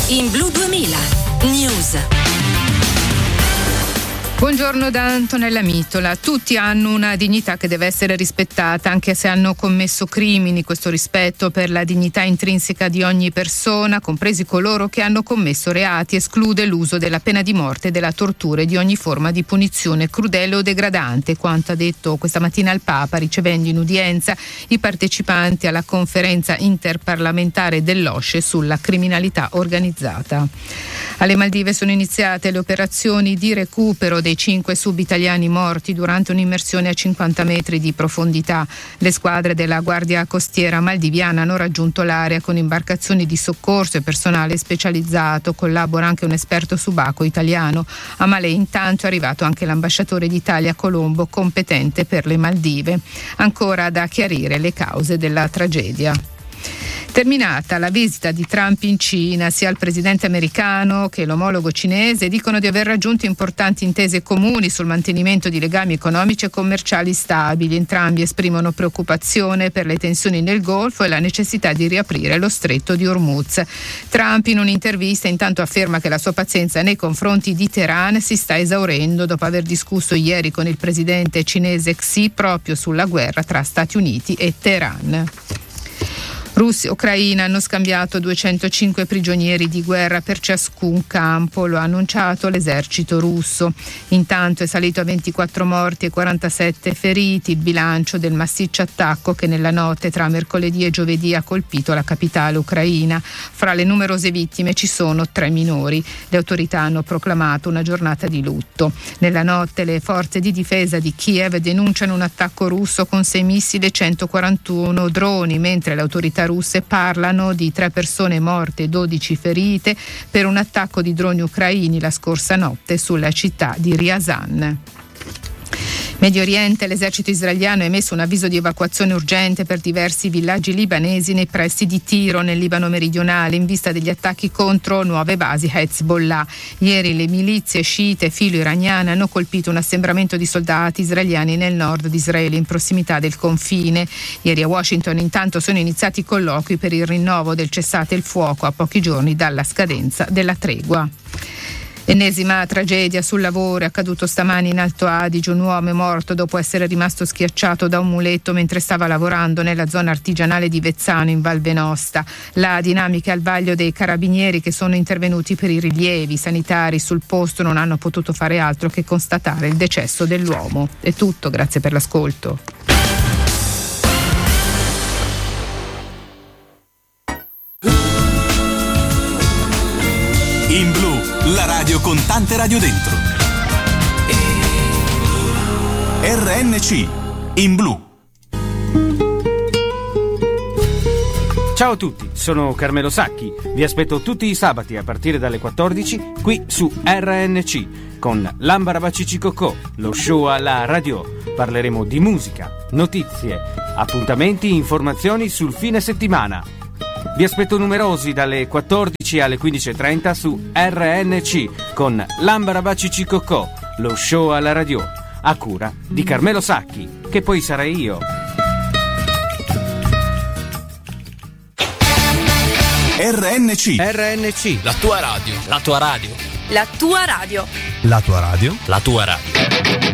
In Blu 2000 News. Buongiorno da Antonella Mitola. Tutti hanno una dignità che deve essere rispettata, anche se hanno commesso crimini. Questo rispetto per la dignità intrinseca di ogni persona, compresi coloro che hanno commesso reati, esclude l'uso della pena di morte, della tortura e di ogni forma di punizione crudele o degradante, quanto ha detto questa mattina il Papa, ricevendo in udienza i partecipanti alla conferenza interparlamentare dell'OSCE sulla criminalità organizzata. Alle Maldive sono iniziate le operazioni di recupero dei 5 sub-italiani morti durante un'immersione a 50 metri di profondità. Le squadre della Guardia Costiera maldiviana hanno raggiunto l'area con imbarcazioni di soccorso e personale specializzato. Collabora anche un esperto subacqueo italiano. A Malé intanto è arrivato anche l'ambasciatore d'Italia a Colombo, competente per le Maldive. Ancora da chiarire le cause della tragedia. Terminata la visita di Trump in Cina, sia il presidente americano che l'omologo cinese dicono di aver raggiunto importanti intese comuni sul mantenimento di legami economici e commerciali stabili. Entrambi esprimono preoccupazione per le tensioni nel Golfo e la necessità di riaprire lo stretto di Hormuz. Trump in un'intervista intanto afferma che la sua pazienza nei confronti di Teheran si sta esaurendo dopo aver discusso ieri con il presidente cinese Xi proprio sulla guerra tra Stati Uniti e Teheran. Russia e Ucraina hanno scambiato 205 prigionieri di guerra per ciascun campo, lo ha annunciato l'esercito russo. Intanto è salito a 24 morti e 47 feriti il bilancio del massiccio attacco che nella notte tra mercoledì e giovedì ha colpito la capitale ucraina. Fra le numerose vittime ci sono 3 minori. Le autorità hanno proclamato una giornata di lutto. Nella notte le forze di difesa di Kiev denunciano un attacco russo con 6 missili e 141 droni, mentre le autorità russe parlano di 3 persone morte e 12 ferite per un attacco di droni ucraini la scorsa notte sulla città di Ryazan. Medio Oriente, l'esercito israeliano ha emesso un avviso di evacuazione urgente per diversi villaggi libanesi nei pressi di Tiro, nel Libano meridionale, in vista degli attacchi contro nuove basi Hezbollah. Ieri le milizie sciite filo-iraniane hanno colpito un assembramento di soldati israeliani nel nord di Israele, in prossimità del confine. Ieri a Washington intanto sono iniziati i colloqui per il rinnovo del cessate il fuoco a pochi giorni dalla scadenza della tregua. Ennesima tragedia sul lavoro, è accaduto stamani in Alto Adige. Un uomo è morto dopo essere rimasto schiacciato da un muletto mentre stava lavorando nella zona artigianale di Vezzano in Val Venosta. La dinamica al vaglio dei carabinieri che sono intervenuti per i rilievi. I sanitari sul posto non hanno potuto fare altro che constatare il decesso dell'uomo. È tutto, grazie per l'ascolto. In Blu, la radio con tante radio dentro. RNC, in Blu. Ciao a tutti, sono Carmelo Sacchi. Vi aspetto tutti i sabati a partire dalle 14 qui su RNC con L'Ambarabacici Cocò, lo show alla radio. Parleremo di musica, notizie, appuntamenti, informazioni sul fine settimana. Vi aspetto numerosi dalle 14 alle 15.30 su RNC con L'Ambarabacici Cocò, lo show alla radio, a cura di Carmelo Sacchi, che poi sarei io. RNC, la tua radio, la tua radio, la tua radio, la tua radio, la tua radio. la tua radio.